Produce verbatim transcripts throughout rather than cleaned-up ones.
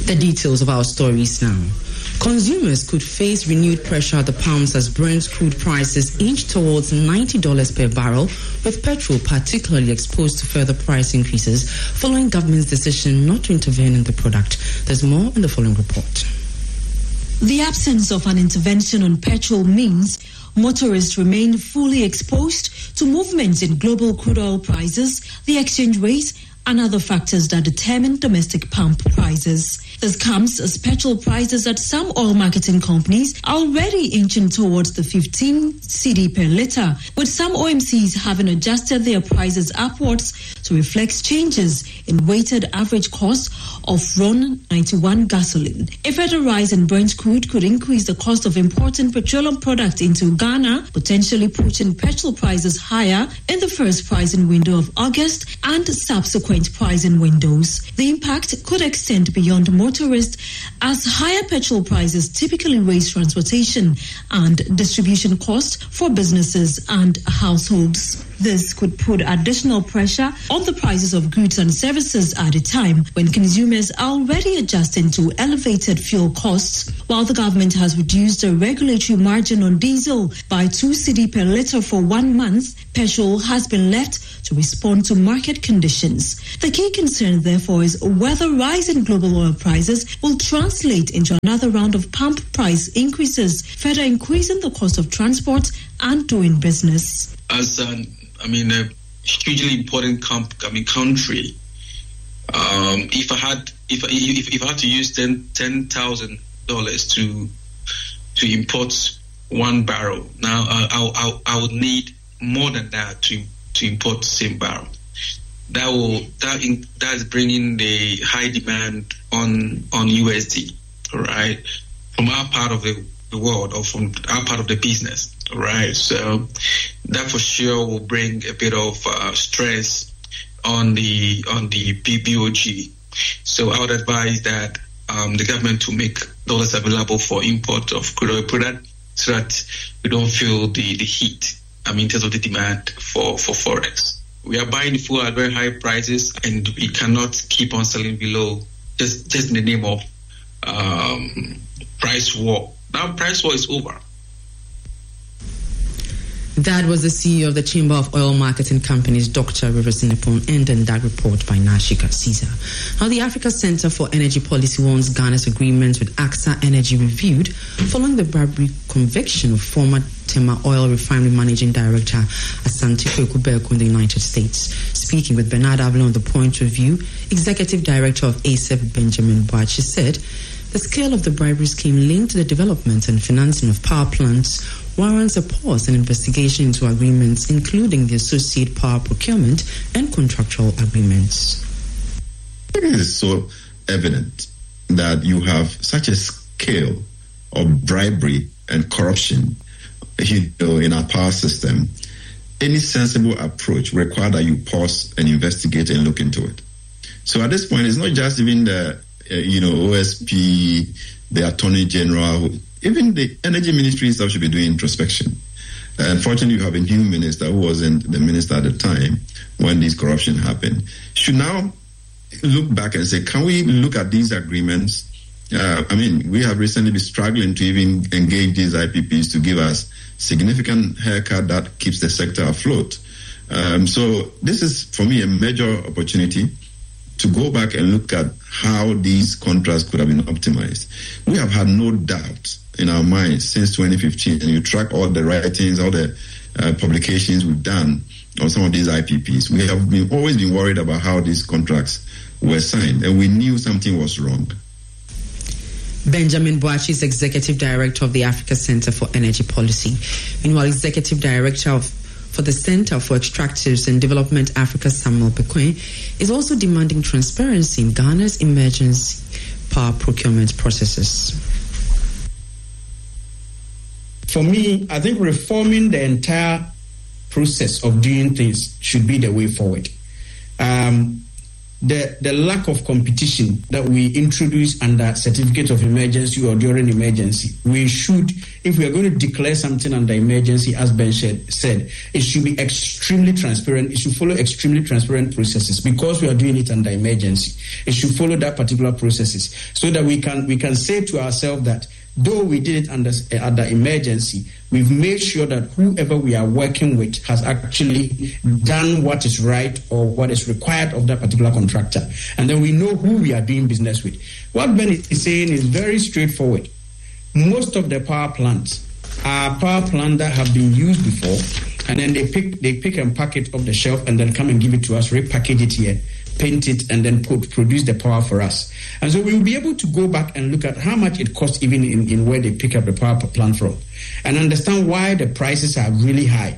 The details of our stories now. Consumers could face renewed pressure at the pumps as Brent crude prices inch towards ninety dollars per barrel, with petrol particularly exposed to further price increases following government's decision not to intervene in the product. There's more in the following report. The absence of an intervention on petrol means motorists remain fully exposed to movements in global crude oil prices, the exchange rate, and other factors that determine domestic pump prices. This comes as petrol prices at some oil marketing companies are already inching towards the fifteen cedi per litre, with some O M Cs having adjusted their prices upwards to reflect changes in weighted average cost of R O N ninety-one gasoline. A further rise in Brent crude could increase the cost of importing petroleum products into Ghana, potentially pushing petrol prices higher in the first pricing window of August and subsequent pricing windows. The impact could extend beyond motorists as higher petrol prices typically raise transportation and distribution costs for businesses and households. This could put additional pressure on the prices of goods and services at a time when consumers are already adjusting to elevated fuel costs. While the government has reduced the regulatory margin on diesel by two cedi per litre for one month, petrol has been left to respond to market conditions. The key concern, therefore, is whether rising global oil prices will translate into another round of pump price increases, further increasing the cost of transport and doing business. As an, I mean, a hugely important comp, I mean, country, um, if I had, if if if I had to use ten ten thousand dollars to to import one barrel, now I I I, I would need more than that to to import the same barrel. That will that in, that's bringing the high demand on on U S D, right, from our part of the, the world or from our part of the business, right. So that for sure will bring a bit of uh, stress on the on the B O G. So I would advise that um, the government to make dollars available for import of crude oil product so that we don't feel the, the heat. I mean, in terms of the demand for, for Forex. We are buying fuel at very high prices and we cannot keep on selling below just, just in the name of um, price war. Now price war is over. That was the C E O of the Chamber of Oil Marketing Companies, Doctor Rivers Nippon, ending that report by Nashika Caesar. Now, the Africa Center for Energy Policy wants Ghana's agreement with AXA Energy reviewed following the bribery conviction of former Tema Oil Refinery Managing Director Asante Kweku in the United States. Speaking with Bernard Avalon on the point of view, Executive Director of A S E P, Benjamin Boakye, said the scale of the bribery scheme linked to the development and financing of power plants warrants a pause and investigation into agreements, including the associate power procurement and contractual agreements. It is so evident that you have such a scale of bribery and corruption, you know, in our power system. Any sensible approach requires that you pause and investigate and look into it. So at this point, it's not just even the, uh, you know, O S P, the Attorney General. Even the Energy Ministry itself should be doing introspection. Uh, unfortunately, you have a new minister who wasn't the minister at the time when this corruption happened. Should now look back and say, can we look at these agreements? Uh, I mean, we have recently been struggling to even engage these I P Ps to give us significant haircut that keeps the sector afloat. Um, so this is, for me, a major opportunity to go back and look at how these contracts could have been optimized. We have had no doubt in our minds since twenty fifteen, and you track all the writings, all the uh, publications we've done on some of these I P Ps. We have been always been worried about how these contracts were signed, and we knew something was wrong. Benjamin Boakye is Executive Director of the Africa Center for Energy Policy. Meanwhile, Executive Director of for the Center for Extractives and Development Africa, Samuel Bequin, is also demanding transparency in Ghana's emergency power procurement processes. For me, I think reforming the entire process of doing things should be the way forward. Um, the, the lack of competition that we introduce under certificate of emergency or during emergency. We should, if we are going to declare something under emergency, as Ben said, it should be extremely transparent. It should follow extremely transparent processes because we are doing it under emergency. It should follow that particular processes so that we can we can say to ourselves that though we did it under, uh, under emergency, we've made sure that whoever we are working with has actually done what is right or what is required of that particular contractor. And then we know who we are doing business with. What Ben is saying is very straightforward. Most of the power plants are power plants that have been used before, and then they pick they pick and pack it off the shelf and then come and give it to us, repackage it here, paint it, and then put, produce the power for us. And so we will be able to go back and look at how much it costs even in, in where they pick up the power plant from and understand why the prices are really high.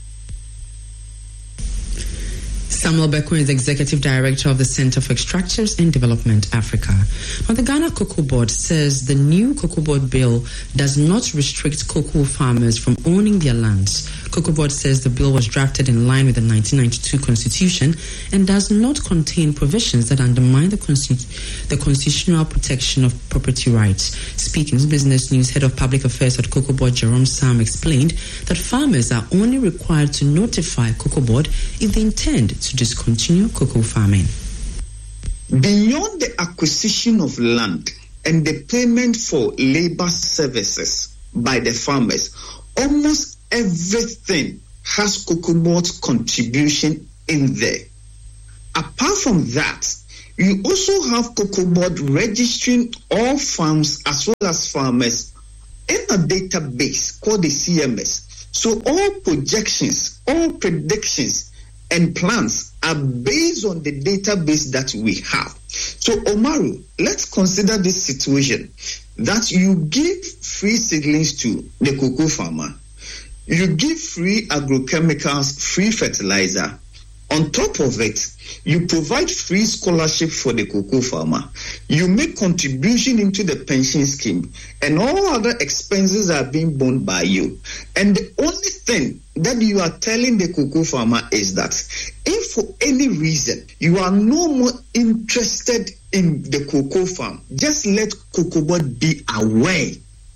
Samuel Bekwin is Executive Director of the Center for Extractors and Development Africa. Now, the Ghana Cocoa Board says the new Cocoa Board bill does not restrict cocoa farmers from owning their lands. Cocoa Board says the bill was drafted in line with the nineteen ninety-two Constitution and does not contain provisions that undermine the, constitu- the constitutional protection of property rights. Speaking to Business News, Head of Public Affairs at Cocoa Board, Jerome Sam, explained that farmers are only required to notify Cocoa Board if they intend to discontinue cocoa farming. Beyond the acquisition of land and the payment for labor services by the farmers, almost everything has Cocoa Board's contribution in there. Apart from that, you also have Cocoa Board registering all farms as well as farmers in a database called the C M S. So all projections, all predictions, and plans are based on the database that we have. So, Omaru, let's consider this situation that you give free seedlings to the cocoa farmer. You give free agrochemicals, free fertilizer. On top of it, you provide free scholarship for the cocoa farmer. You make contribution into the pension scheme, and all other expenses are being borne by you. And the only thing that you are telling the cocoa farmer is that if for any reason you are no more interested in the cocoa farm, just let Cocoa Board be aware.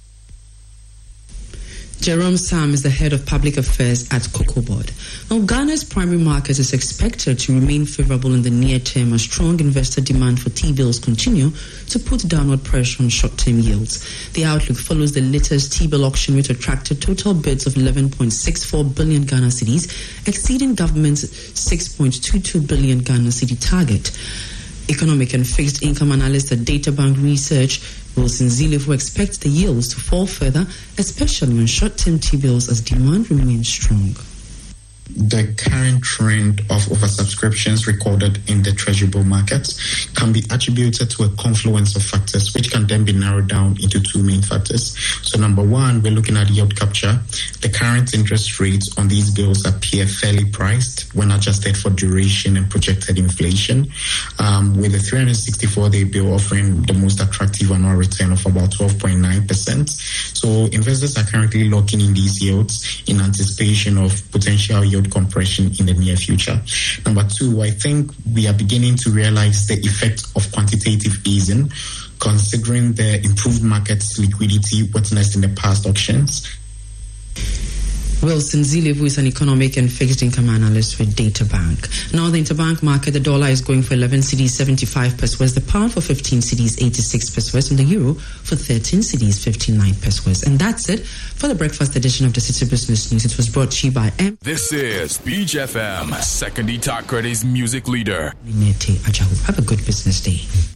Jerome Sam is the Head of Public Affairs at Cocoa Board. Now, Ghana's primary market is expected to remain favorable in the near term as strong investor demand for T-bills continue to put downward pressure on short-term yields. The outlook follows the latest T-bill auction, which attracted total bids of eleven point six four billion Ghana cedis, exceeding government's six point two two billion Ghana cedi target. Economic and fixed income analyst at Databank Research, Wilson Zilevu, expects the yields to fall further, especially when short-term T-bills as demand remains strong. The current trend of oversubscriptions recorded in the treasury bill markets can be attributed to a confluence of factors, which can then be narrowed down into two main factors. So number one, we're looking at yield capture. The current interest rates on these bills appear fairly priced when adjusted for duration and projected inflation, um, with the three hundred sixty-four day bill offering the most attractive annual return of about twelve point nine percent. So investors are currently locking in these yields in anticipation of potential yield compression in the near future. Number two, I think we are beginning to realize the effect of quantitative easing, considering the improved market liquidity witnessed in the past auctions. Wilson Zilevu is an economic and fixed income analyst with Databank. Now, the interbank market, the dollar is going for eleven cedis, seventy-five pesos, the pound for fifteen cedis, eighty-six pesos, and the euro for thirteen cedis, fifty-nine pesos. And that's it for the breakfast edition of the City Business News. It was brought to you by M. This is Beach F M, Second Itakre's music leader. Have a good business day.